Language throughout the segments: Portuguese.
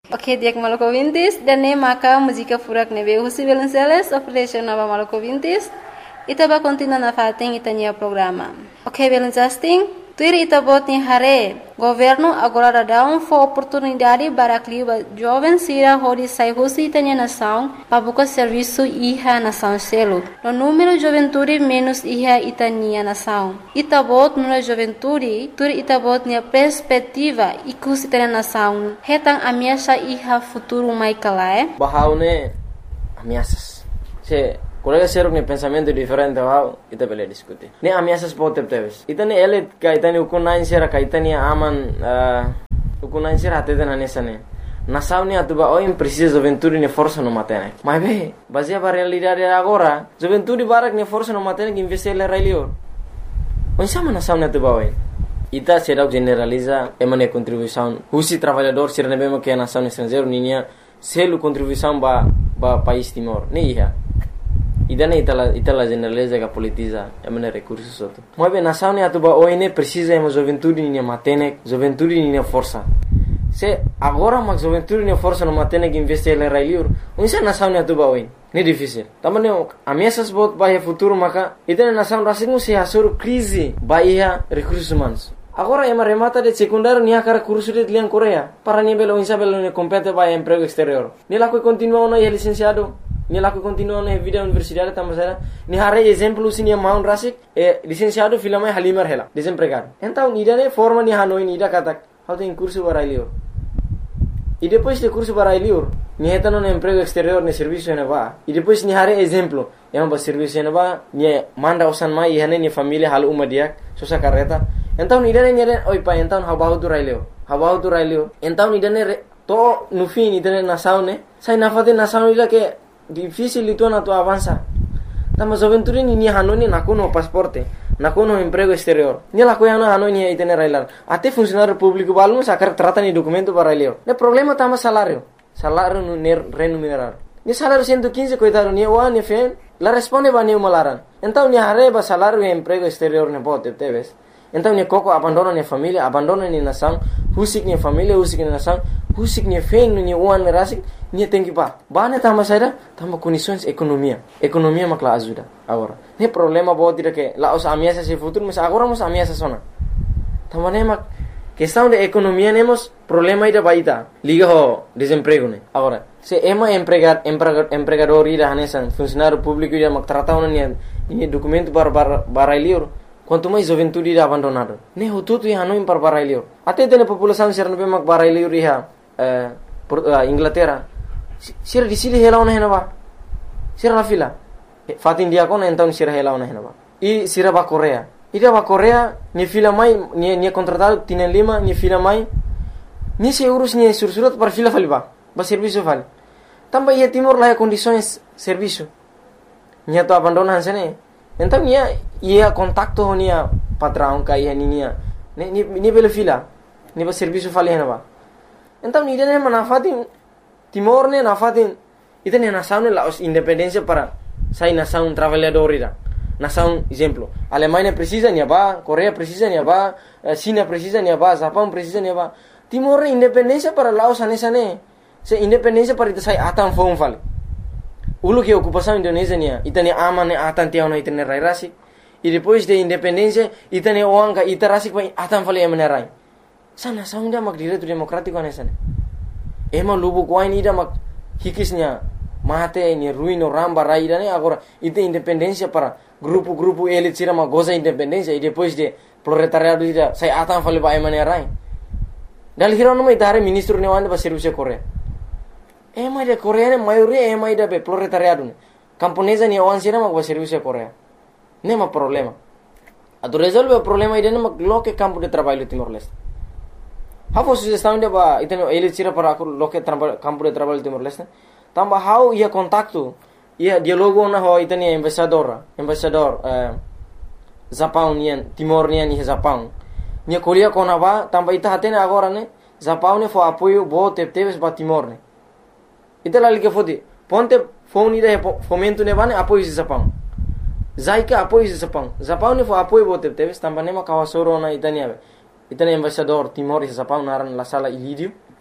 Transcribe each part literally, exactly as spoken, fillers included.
Ok, dia que maluco vintis, dan ne maka música furak nebe husi Belenceles, operation nova maluco vintis, itaba continua na fating itania programa. Ok, Belencasting, tuir itabot ni hare, governo agora dá um for oportunidade para clima jovem sira hodi sai husi itania nação, para buscar serviço iha nação selo. No número de juventude menos iha itania nação. Itabot no juventude, tuir itabot ni perspectiva ikus itania nação. Hetang ameaça iha futuro mai kalae. Bahaune ameaças. Se colega seruk ni pensamento diferente wow, ita bele diskuti. Ni ameaças pode teves. Ita ni ele kaitani ukunain sera kaitani aman uh, ukunain sera ateden anesane. Nação ni atuba oi precisa juventude ni força no matene. Mas be, baseia para realidade agora, juventude barak ni força no matene que investir le railio. Onsama nação ni atuba oi. Ita será generaliza emane contribuição. Husi trabalhador sira nebema que a nação estrangeiro ninya selu contribuição ba ba país Timor. Ni ia. Idana itala itala generaliza que politiza emane recursos outro. Mas bem nação ni atuba oi ne precisa ema juventude ni matene, juventude ni força. Se agora mas juventude ni força no matene que investir le railio. Unsa nação ni atuba oi. Ni difícil. Tamane ameaças bot bahia futuro maka idana nação rasingu se asur crise bahia recursos humanos. Agora ema remata de secundário ni akara curso de lian Coreia para ni belo insa belo ni compete para emprego exterior. Ni la que continua no é licenciado, ni la que continua no é vida universidade tamasera, ni hare exemplo sini maun rasik e licenciado filama halimar hela, desempregado. Então ni dane forma ni hanoi ni da katak, how tem curso para lior. E depois de curso para lior, ni heta no emprego exterior ni serviço na va. E depois ni hare exemplo, ema ba serviço na va, ni manda osan mai e hane ni família halu umadiak, sosa carreta. Então ni dane ni dane oi pa então habahu tu raileo habahu tu raileo então ni dane to no fim ni dane nação ne sai na fate nação ila que difícil itu na tu avança tama juventude ni ni hanoni na kono pasporte na kono emprego exterior ni la coiana hanoni ai dane railar até funcionário público balmo sacar trata ni documento para raileo ne problema tama salário salário no remunerar ni salário cento e quinze coitado ni wa ni fen la responde ba ni malaran então ni areba salário e emprego exterior ne bote teves. Então ni koko abandona ni família, abandona ni nação, husik ni família, husik ni nação, husik ni feng ni uan ni rasik, ni tem que pa. Bane tama saida, tama condições economia. Economia makla ajuda agora. Ne problema bo tira que la os ameaças se futuro, mas agora mos ameaças sona. Tama ne mak questão de economia nemos problema ida baita. Liga ho desemprego ne. Agora, se ema empregar empregador empregador ida hanesan funcionário público ida mak tratau ni ni documento para para para lior. Quanto mais juventude irá abandonado. Ne hututu ia não impar barailio. Até tem a população ser não mak barailio iha eh Inglaterra. Sir di sili hela ona henaba. Sir la fila. Fat India kon então sir hela ona henaba. I sira ba Coreia. Ida ba Coreia ni fila mai ni ni contratado tienen lima ni fila mai. Ni se urus ni sursurat para fila faliba. Ba serviço fal. Tamba ia Timor lá condições serviço. Nya to abandonan sene. Então ia ia contacto honia patrão ka ia ninia ni ni ni bela fila ni ba serviço fali henaba. Então ni dene manafatin Timor ne nafatin itene nação ne la os independência para sai nação trabalhador ira. Nação exemplo, Alemanha precisa ni ba, Coreia precisa ni ba, China precisa ni ba, Japão precisa ni ba. Timor independência para Laos anesane. Se independência para ita sai atan fon fali. Ulu que ocupação Indonésia nia, itane aman atan tiao na itane rai rasik. E depois de independência, itane oanga ita rasik pa atan fali emane rai. Sana saunda mak direito democrático anesane. Ema lubu kuain ida mak hikisnya mate ni ruino ramba rai ida ne agora ita independência para grupo-grupo elit sira mak goza independência e depois de proletariado ida sai atan fali pa emane rai. Dal hirono mai tare ministro ne wanda ba serviço Coreia. Ema ida Coreia ne maioria ema ida be proletariado ne. Camponesa ni oan sira mak ba serviço Coreia. Nema problema. Ado resolve o problema ida ne mak loke campo de trabalho Timor-Leste. Hafo sugestão de ba itano elit sira para loke campo de trabalho Timor-Leste. Tamba how ia contacto ia dialogo na ho itani embaixador, embaixador eh Japão nian Timor nian ni Japão. Nia kolia kona ba tamba ita hatene agora ne Japão ne fo apoio bo tepteves ba Timor ne. Ita lali ke fodi ponte phone ida fomento ne bane apoio de Japão. Zaika apoio de Japão. Japão ne fo apoio bo tepteves tamba ne ma kawasoro na itani ave. Itani embaixador Timor e Japão naran la sala Ilídio.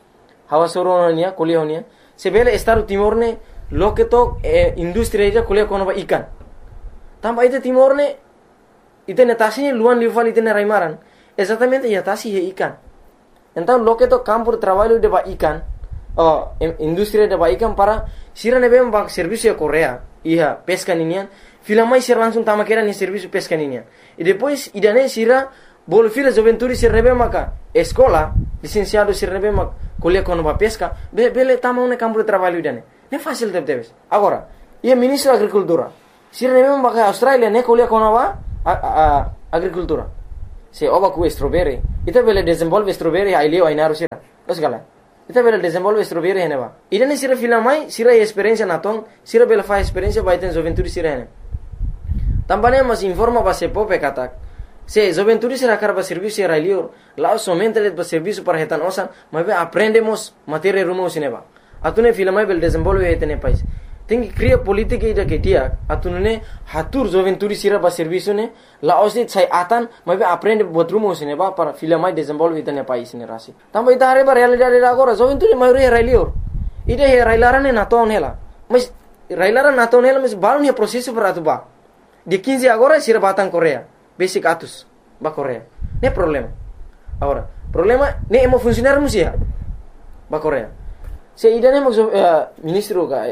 hawa soro nia kuliah nia sebele Estado Timor ne loke to eh, industri ida kuliah kono ba ikan tamba ite Timor ne ite netasi luan lival ite raimaran exatamente ya tasi he ikan então loke to campo de trabalho de ba ikan oh industri de ba ikan para sira nebe ba serviço Korea iya pesca ninian filamai sira langsung tama kera ni serviço pesca ninian e depois idane sira bol fila juventude sira nebe maka escola licenciado sira nebe mak kuliah kono ba pesca be bele tama un campo de trabalho idane ne fácil de debes agora ia ministro agricultura sira nebe maka Australia ne kuliah kono ba a, a, agricultura se oba ku strawberry ita bele desenvolve strawberry ai leo ai naru sira os gala ita bele desenvolve strawberry hene ba idane sira filamai sira experiência naton sira bele fa experiência ba iten juventude sira hene tambane mas informa ba se pope katak se juventude sira karba serviço era lior lá somente le ba serviço para retan osan mas aprendemos matéria rumo sineba atune filamai bele desenvolve etene país tem que criar política ida que dia atune hatur juventude sira ba serviço ne la osit sai atan mas aprende buat rumo sineba para filamai desenvolve etene país ne rasi tamba ida hare ba realidade agora juventude maioria era lior ida he railarane naton hela mas railaran naton hela mas baru ne processo para atuba de quinze agora sira batang Korea basic atus ba Korea ne problema agora problema ne emo funcionar musia ba Korea se ida ne mo uh, ministro ga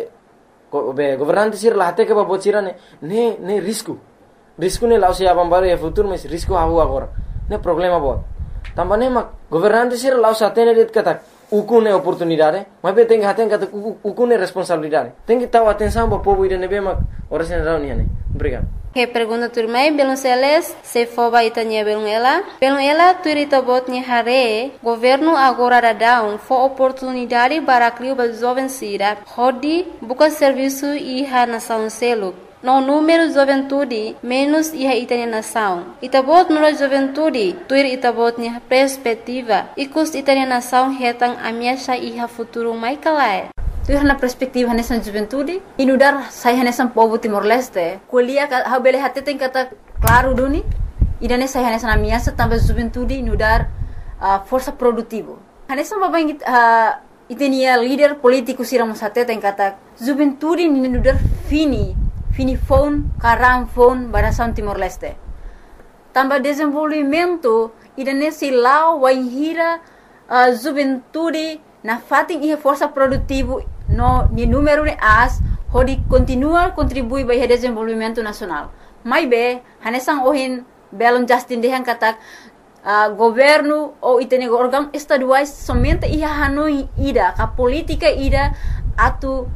be governante sira lahate ke ba bocira ne ne ne risco risco ne lausia bambaru e futuro mas risco havu agora ne problema bot tambane ma governante sira lausa tene det kata ukune oportunidade mas be tem haten kata ukune responsabilidade tem que tahu atenção ba povo ida ne be ma orasen rauni ne obrigado. Que pergunta turmai belum seles se foba itanya belum ela belum ela turita botnya hare governo agora da down for oportunidade para criar ba jovem sira hodi buka serviço iha nação selo no número juventude menos iha itanya nação itabot no juventude tuir itabotnya perspectiva ikus itanya nação hetang amiasha iha futuro mai kalai tu na perspektiva nessa juventude inudar sai nessa povo Timor-Leste kuliah ha bele hate tem kata claro duni idane sai nessa na minha também juventude inudar uh, força produtivo nessa baba uh, itenia líder político siramos hate tem kata juventude inudar fini fini phone karam phone barasan Timor-Leste também desenvolvimento idane silau waihira uh, juventude na fating ia força produtivo no ni número ne as hodi continua contribui para o desenvolvimento nacional mai be hanesang ohin belon justin dehan katak uh, governo ou itene órgão estaduais somente ia hanoi ida ka política ida atu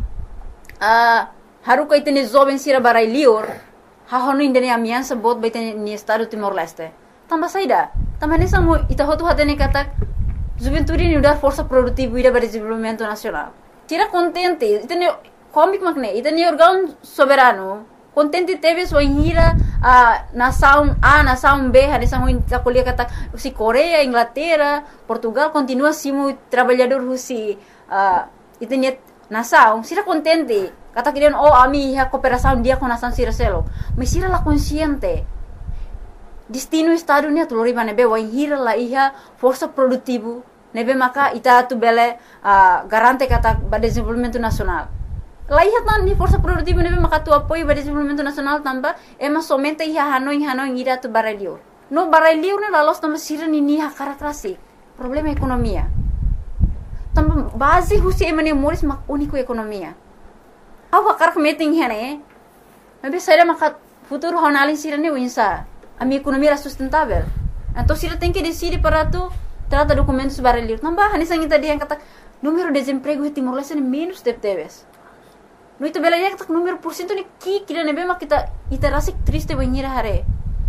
uh, haruka itene jovem sira barai lior ha hanoi indene amiança bot baitene ni estado Timor-Leste tamba saida tamba hanesang mo ita hotu hatene katak juventude ni udar força produtiva ida para desenvolvimento nacional tira contente itene comic makne itene órgão soberano contente teve sua hira a nação A nação B hanesang ta kuliah kata si Korea Inglaterra Portugal continua simu trabalhador husi uh, itene nação sira contente kata kirian oh ami ha cooperação dia com nação sira selo mas sira la consciente destino estado ni atulori bane be wa hira la iha força produtivo nebe maka ita tu bele uh, garante kata ba desenvolvimento nacional la iha tan ni força produtivo nebe maka tu apoio ba desenvolvimento nacional tamba ema somente iha hanoi hanoi ira tu barelio no barelio ne la los tamba sira ni ni ha karakrasi problema ekonomia tamba base husi emane moris mak unico ekonomia awa karak meeting hene nebe saira maka futuro honalin sira ni winsa a minha economia era sustentável. Então, se ele tem que decidir para tu, trata documentos barulhos. Não vai, nessa gente dia kata número de desemprego em Timor-Leste é menos de teves. No itu bela dia kata número por cento ni ki kira nebe mak kita ita rasik triste banhira hare.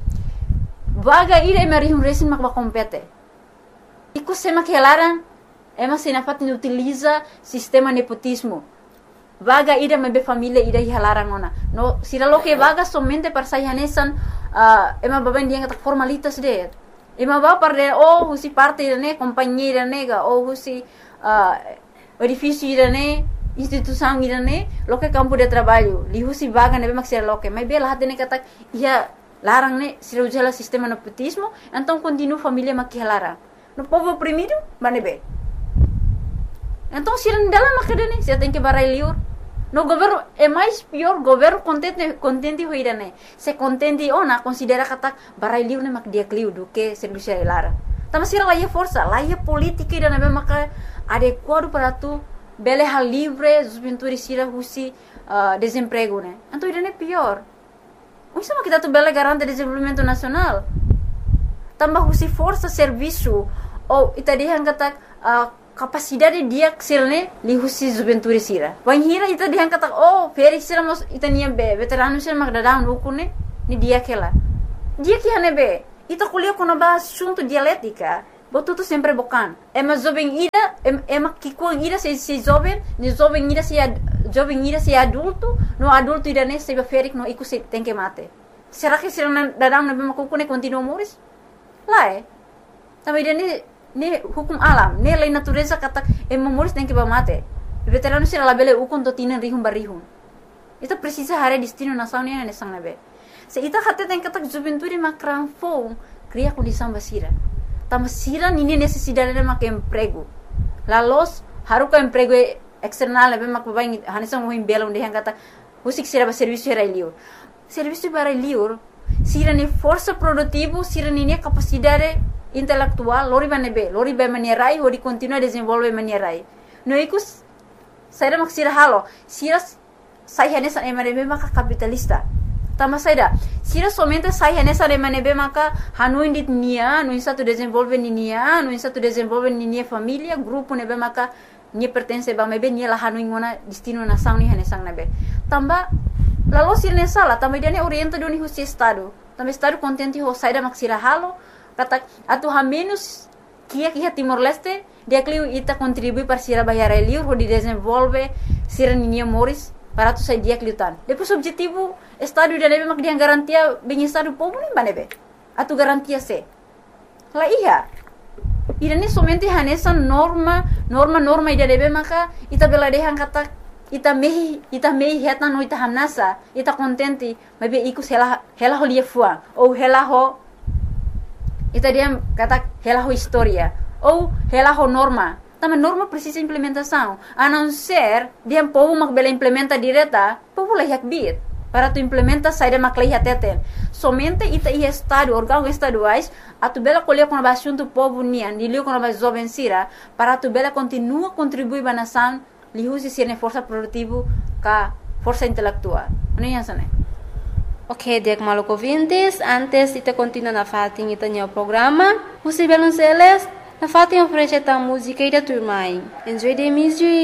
Vaga ira emari um resin mak bakompete. Iku sema kelaran, ema sinafat ni utiliza sistema nepotismo. Vaga ida mebe família ida hilaran ona. No sira lo que vaga somente para sayanesan uh, ema baban dia kata formalitas de. Ema ba para oh husi parte ne companhia nega oh husi uh, edifício ne instituição ne lo que campo de trabalho li husi vaga nebe mak sira lo que mas bela hatene kata ia larang ne sira ujala sistema nepotismo então continua família mak hilaran. No povo oprimido banebe Então, se não dela macadane, você tem que barai liur. No governo é mais pior, governo contente contente hoira né. Se contente ona considera kata barai liur né mak dia kliu do que serviço lara. Tama sira lá força, lá política ida na maka adequado para tu bele hal livre, juventude sira husi uh, desemprego né. Então ida né pior. O sama kita tu bele garante desenvolvimento nacional. Tambah husi força serviço ou ita dia kata uh, capacidade dia sirne li husi juventude sira. Wan hira ita dia kata oh feri sira mos ita nia be veterano sira mak dadang ukune ni dia kela. Dia que hane be ita kuliah kono ba assunto dialética. Botu tu sempre bocan. É mas jovem ida é mas que com ida se se jovem, ni jovem ida se jovem ida se adulto, no adulto ida ne se ferik no iku se tem que mate. Será que sira dadang na be makukune continua moris? Lá é. Também ida ne ne hukum alam, ne lei natureza kata e memoris tem que ba mate. Veterano sira labele ukon to tinan rihum barihum. Ita precisa hare destino nação ne ne sang nabe. Se ita hate tem kata juventude makran fo cria condição basira. Tama sira nini necessidade de mak emprego. La los haruka emprego external nabe mak babai hanisang mo bela onde hang kata husik sira ba serviço era liur. Serviço para liur sira ni força produtivo, sira ni capacidade intelectual, lori banebe, lori ba manierai, ori continua desenvolve manierai. No ikus saira mak sira halo, sira sai hanesa emanebe maka capitalista. Tama saida, sira somente sai hanesa emanebe maka hanu indit nia, no insa tu desenvolve ni nia, no insa tu desenvolve ni nia família, grupo nebe maka ni pertence ba mebe ni la hanu ingona destino nação ni hanesang nebe. Tamba lalu sira ne sala, tamba dia ne orienta do ni husi estado. Tamba estado contente ho saida mak sira halo. Kata atu ha menos kia kia Timor Leste dia kliu ita contribui para sira bayar liur ho di desenvolve sira ninia moris para tu sai dia kliu tan. Depois objetivo estado dia nebe mak dia garantia bem estado povo nem banebe. Atu garantia se. La iya. Ida ni somente hanesa norma norma norma ida nebe maka ita bela dehan kata ita mehi ita mehi heta no ita hanasa ita contente mebe ikus hela hela ho lia fuang ou hela ho ita dia kata hela ho história ou hela ho norma. Também norma precisa implementação. A não ser dia povo mak bela implementa direta, povo leh yak bit. Para tu implementa saída mak leh teten. Somente ita i estado órgão estaduais a tu bela colher com a assunto povo nian, dilio com a jovem sira, para tu bela continua contribuir ba nação, li usi sirne força produtivo ka força intelectual. Não é assim, né? Ok, dek maluco ouvintes, antes de continuar na fatin ita o programa, o Sibelon Celes, na fatin oferece a música e da turma. Enjoy the music.